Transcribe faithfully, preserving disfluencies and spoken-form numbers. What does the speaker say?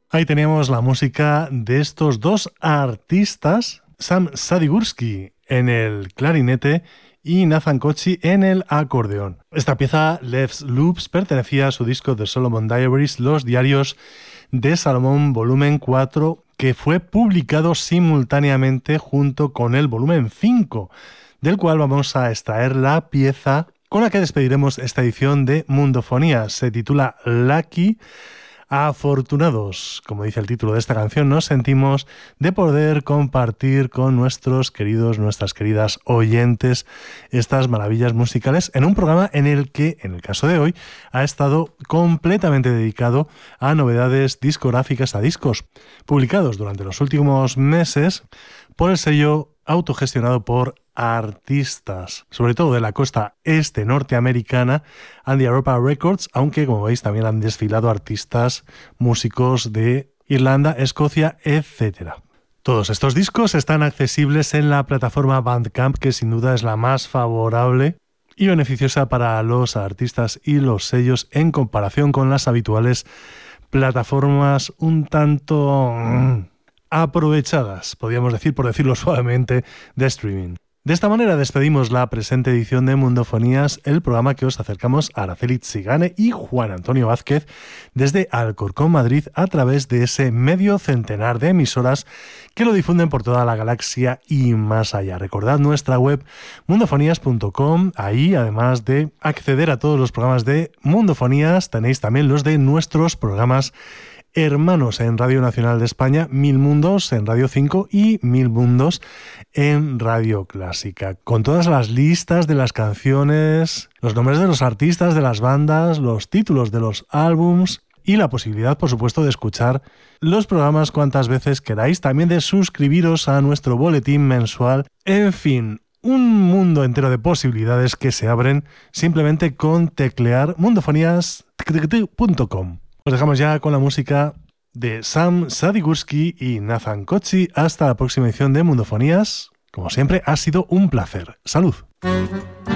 Ahí teníamos la música de estos dos artistas, Sam Sadigurski en el clarinete y Nathan Kochi en el acordeón. Esta pieza, Left Loops, pertenecía a su disco The Solomon Diaries, Los Diarios de Salomón, volumen cuatro, que fue publicado simultáneamente junto con el volumen cinco, del cual vamos a extraer la pieza con la que despediremos esta edición de Mundofonía. Se titula Lucky. Afortunados, como dice el título de esta canción, nos sentimos de poder compartir con nuestros queridos, nuestras queridas oyentes estas maravillas musicales en un programa en el que, en el caso de hoy, ha estado completamente dedicado a novedades discográficas, a discos publicados durante los últimos meses por el sello autogestionado por artistas, sobre todo de la costa este norteamericana, And the Europa Records, aunque como veis también han desfilado artistas, músicos de Irlanda, Escocia, etcétera. Todos estos discos están accesibles en la plataforma Bandcamp, que sin duda es la más favorable y beneficiosa para los artistas y los sellos en comparación con las habituales plataformas un tanto mmm, aprovechadas, podríamos decir, por decirlo suavemente, de streaming. De esta manera despedimos la presente edición de Mundofonías, el programa que os acercamos a Araceli Tsigane y Juan Antonio Vázquez desde Alcorcón, Madrid, a través de ese medio centenar de emisoras que lo difunden por toda la galaxia y más allá. Recordad nuestra web mundofonías punto com, ahí además de acceder a todos los programas de Mundofonías, tenéis también los de nuestros programas hermanos en Radio Nacional de España, Mil Mundos en Radio cinco y Mil Mundos en Radio Clásica, con todas las listas de las canciones, los nombres de los artistas, de las bandas, los títulos de los álbums y la posibilidad, por supuesto, de escuchar los programas cuantas veces queráis, también de suscribiros a nuestro boletín mensual, en fin, un mundo entero de posibilidades que se abren simplemente con teclear mundofonías punto com. Os dejamos ya con la música de Sam Sadigurski y Nathan Kochi. Hasta la próxima edición de Mundofonías. Como siempre, ha sido un placer. ¡Salud!